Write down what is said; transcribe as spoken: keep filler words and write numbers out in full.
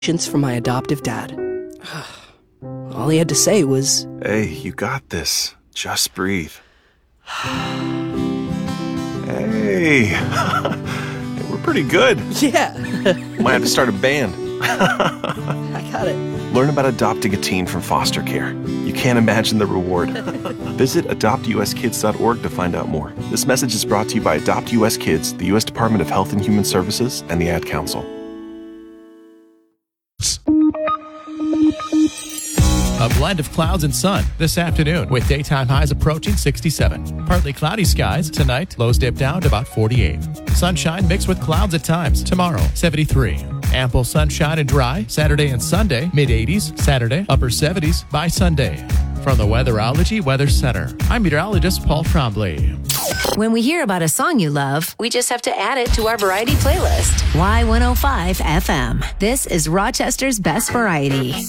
from my adoptive dad. All he had to say was, "Hey, you got this. Just breathe." Hey, we're pretty good. Yeah. Might have to start a band. I got it. Learn about adopting a teen from foster care. You can't imagine the reward. Visit adopt u s kids dot org to find out more. This message is brought to you by Adopt U S Kids, the U S Department of Health and Human Services, and the Ad Council. A blend of clouds and sun this afternoon with daytime highs approaching sixty-seven. Partly cloudy skies tonight, lows dip down to about forty-eight. Sunshine mixed with clouds at times tomorrow, seventy-three. Ample sunshine and dry Saturday and Sunday, mid-eighties. Saturday, upper seventies by Sunday. From the Weatherology Weather Center, I'm meteorologist Paul Trombley. When we hear about a song you love, we just have to add it to our variety playlist. Y one oh five F M. This is Rochester's Best Variety.